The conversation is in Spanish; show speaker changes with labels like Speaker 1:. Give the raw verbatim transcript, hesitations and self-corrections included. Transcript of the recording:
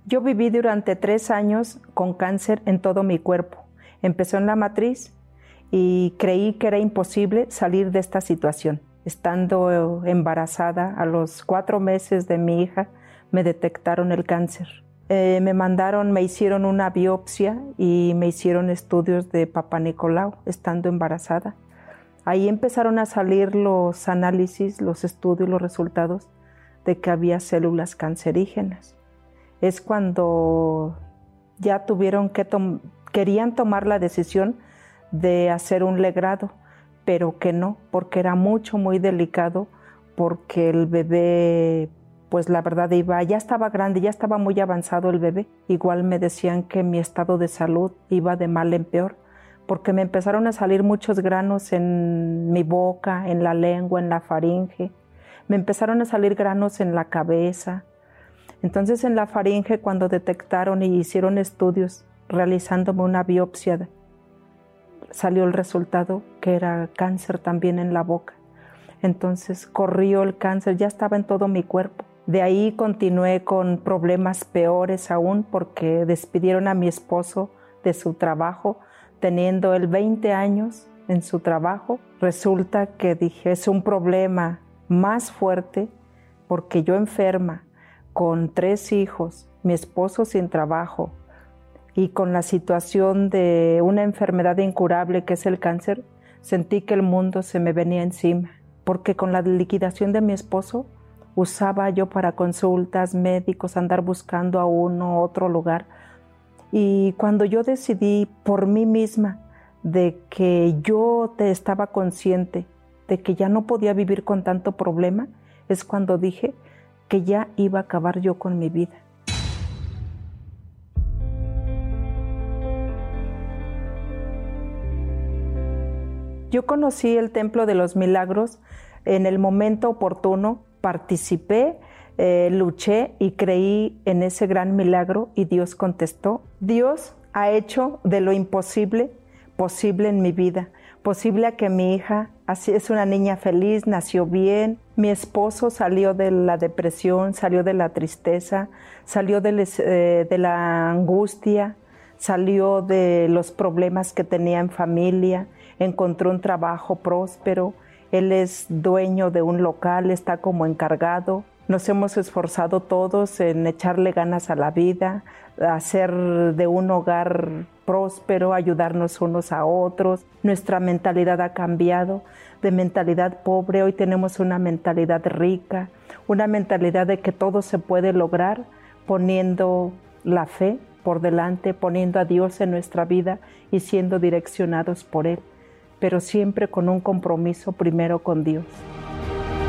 Speaker 1: Yo viví durante tres años con cáncer en todo mi cuerpo. Empezó en la matriz y creí que era imposible salir de esta situación. Estando embarazada, a los cuatro meses de mi hija, me detectaron el cáncer. Eh, me mandaron, me hicieron una biopsia y me hicieron estudios de Papá Nicolau, estando embarazada. Ahí empezaron a salir los análisis, los estudios, los resultados de que había células cancerígenas. Es cuando ya tuvieron que tom- querían tomar la decisión de hacer un legrado, pero que no, porque era mucho, muy delicado, porque el bebé, pues la verdad iba, ya estaba grande, ya estaba muy avanzado el bebé. Igual me decían que mi estado de salud iba de mal en peor, porque me empezaron a salir muchos granos en mi boca, en la lengua, en la faringe. Me empezaron a salir granos en la cabeza. Entonces en la faringe, cuando detectaron y hicieron estudios, realizándome una biopsia, salió el resultado que era cáncer también en la boca. Entonces corrió el cáncer, ya estaba en todo mi cuerpo. De ahí continué con problemas peores aún, porque despidieron a mi esposo de su trabajo, teniendo él veinte años en su trabajo. Resulta que dije, es un problema más fuerte, porque yo enferma, con tres hijos, mi esposo sin trabajo y con la situación de una enfermedad incurable que es el cáncer, sentí que el mundo se me venía encima, porque con la liquidación de mi esposo usaba yo para consultas, médicos, andar buscando a uno, otro lugar. Y cuando yo decidí por mí misma de que yo te estaba consciente de que ya no podía vivir con tanto problema, es cuando dije que ya iba a acabar yo con mi vida. Yo conocí el Templo de los Milagros en el momento oportuno, participé, eh, luché y creí en ese gran milagro y Dios contestó. Dios ha hecho de lo imposible posible en mi vida, posible a que mi hija, así es una niña feliz, nació bien, mi esposo salió de la depresión, salió de la tristeza, salió de, les, eh, de la angustia, salió de los problemas que tenía en familia, encontró un trabajo próspero, él es dueño de un local, está como encargado. Nos hemos esforzado todos en echarle ganas a la vida, a hacer de un hogar próspero, ayudarnos unos a otros. Nuestra mentalidad ha cambiado. De mentalidad pobre, hoy tenemos una mentalidad rica, una mentalidad de que todo se puede lograr poniendo la fe por delante, poniendo a Dios en nuestra vida y siendo direccionados por Él, pero siempre con un compromiso primero con Dios.